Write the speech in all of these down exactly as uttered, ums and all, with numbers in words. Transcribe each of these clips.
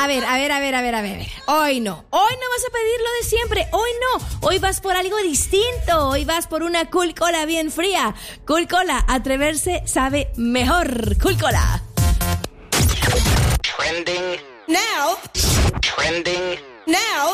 A ver, a ver, a ver, a ver, a ver. Hoy no. Hoy no vas a pedir lo de siempre. Hoy no. Hoy vas por algo distinto. Hoy vas por una Cool Cola bien fría. Cool Cola, atreverse sabe mejor. Cool Cola. Trending Now. Trending Now.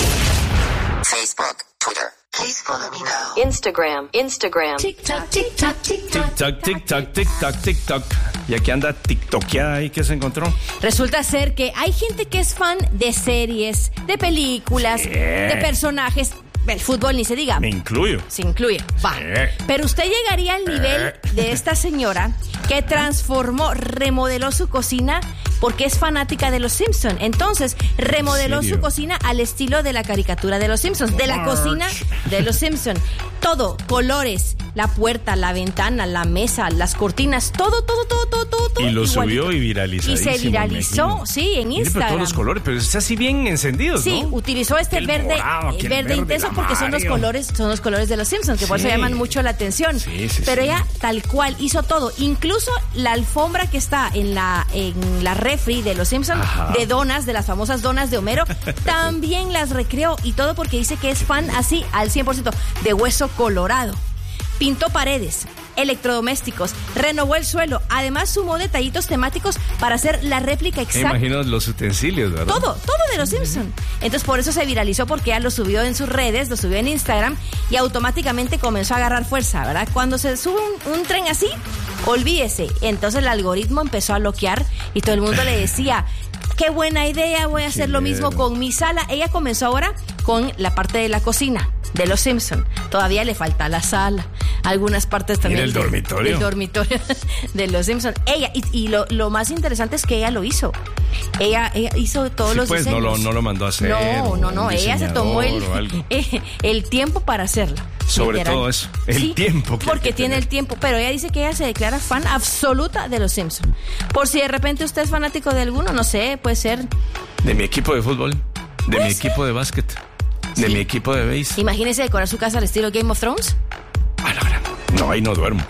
Facebook, Twitter. Please follow me now. Instagram, Instagram. TikTok, TikTok, TikTok. Tic-tac, tic-tac, tic-tac, tic-tac. Y aquí anda tiktokeada ahí que se encontró. Resulta ser que hay gente que es fan de series, de películas, Sí. de personajes. El fútbol ni se diga. Me incluyo. Se incluye. Va. Sí. Pero usted llegaría al nivel de esta señora que transformó, remodeló su cocina porque es fanática de los Simpsons. Entonces, remodeló ¿En serio? su cocina al estilo de la caricatura de los Simpsons, de la March. cocina de los Simpsons. Todo, colores, la puerta, la ventana, la mesa, las cortinas, todo, todo, todo, todo, todo. todo Y lo igualito. subió y viralizó. Y se viralizó, sí, en Mire, pero Instagram. todos los colores, pero es así bien encendidos, Sí, ¿no? utilizó este El verde, morado, eh, que el verde, verde, intenso el porque son los amarillo. colores, son los colores de los Simpsons, que por eso Sí. llaman mucho la atención. Sí, sí, Pero sí. ella tal cual hizo todo, incluso la alfombra que está en la en la refri de los Simpsons, Ajá. de donas, de las famosas donas de Homero, también las recreó y todo porque dice que es fan así al cien por ciento de Hueso Colorado. Pintó paredes, electrodomésticos, renovó el suelo, además sumó detallitos temáticos para hacer la réplica Me exacta. imagino los utensilios, ¿verdad? Todo, todo de los Simpsons. Entonces por eso se viralizó porque ella lo subió en sus redes, lo subió en Instagram y automáticamente comenzó a agarrar fuerza, ¿verdad? Cuando se sube un, un tren así, olvídese. Entonces el algoritmo empezó a bloquear y todo el mundo le decía, qué buena idea, voy a hacer lo mismo Chileno. con mi sala. Ella comenzó ahora con la parte de la cocina de los Simpsons. Todavía le falta la sala, algunas partes también el de- dormitorio. del dormitorio de los Simpsons. Ella, y, y lo, lo más interesante es que ella lo hizo. Ella, ella hizo todos Sí, los pues, no diseños. lo- no lo mandó a hacer, No, o no, no. un Ella se tomó el, diseñador o algo. el tiempo para hacerlo. Sobre literal. todo eso, el Sí, tiempo que hay porque que tiene tener. el tiempo. Pero ella dice que ella se declara fan absoluta de los Simpsons. Por si de repente usted es fanático de alguno, no sé, puede ser. De mi equipo de fútbol, de Pues mi sí. equipo de básquet, de Sí. mi equipo de base. Imagínese decorar su casa al estilo Game of Thrones. Ah, no, no, no, ahí no duermo.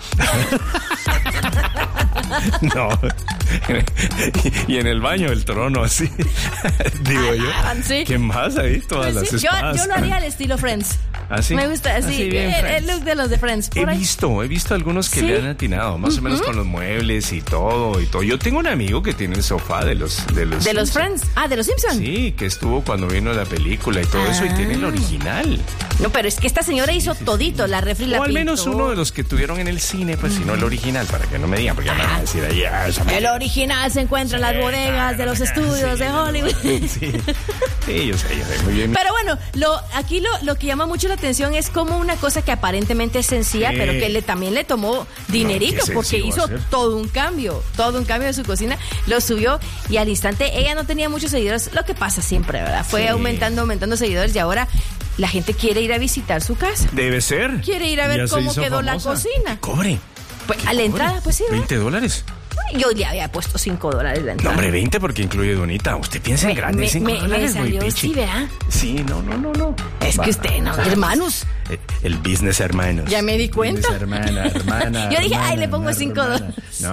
No. Y en el baño el trono así. Digo yo. Ah, sí. ¿Qué más ahí? Todas Pues sí, las yo, espadas. yo lo haría al estilo Friends. ¿Ah, sí? Me gusta así, Así bien el, el Friends. look de los de Friends. He Por ahí. visto, he visto algunos que ¿Sí? le han atinado, más o menos con los muebles y todo y todo. Yo tengo un amigo que tiene el sofá de los de los De los Simpsons. Friends. Ah, de los Simpsons. Sí, que estuvo cuando vino la película y todo eso y tiene el original. No, pero es que esta señora hizo todito, la refri la O al menos pintó. uno de los que tuvieron en el cine, pues si no el original, para que no me digan, porque ya me van a decir ahí, ah, esa El original se encuentra en las bodegas de los estudios de Hollywood. Sí, sí, yo sé, yo sé, muy bien. Pero bueno, lo, aquí lo, lo que llama mucho la atención es como una cosa que aparentemente es sencilla, Sí. pero que le, también le tomó dinerito, qué porque sencillo hizo hacer. todo un cambio, todo un cambio de su cocina, lo subió y al instante ella no tenía muchos seguidores, lo que pasa siempre, ¿verdad? Fue Sí. aumentando, aumentando seguidores y ahora la gente quiere ir a visitar su casa. Debe ser. Quiere ir a ver Ya se cómo hizo quedó la famosa. cocina. Que cobre. Pues, Que a la cobre. entrada, pues sí, ¿verdad? ¿veinte dólares? Yo le había puesto cinco dólares la No, entrada. hombre, veinte porque incluye donita. Usted piensa en grande, me, cinco me, dólares, me güey, salió, pichi. sí, ¿verdad? Sí, no, no, no, no. Es Va. que usted, no, hermanos. El, el business hermanos. Ya me di cuenta. Business hermana, hermana. Yo dije, ay, hermana, le pongo hermana, cinco hermana. dólares. No,